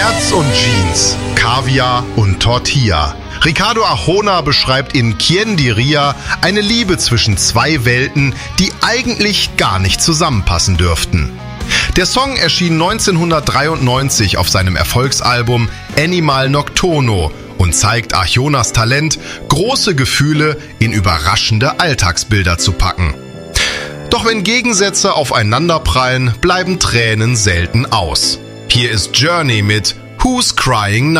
Herz und Jeans, Kaviar und Tortilla. Ricardo Arjona beschreibt in Quien diría eine Liebe zwischen zwei Welten, die eigentlich gar nicht zusammenpassen dürften. Der Song erschien 1993 auf seinem Erfolgsalbum Animal Nocturno und zeigt Arjonas Talent, große Gefühle in überraschende Alltagsbilder zu packen. Doch wenn Gegensätze aufeinanderprallen, bleiben Tränen selten aus. Hier ist Journey mit Who's Crying Now?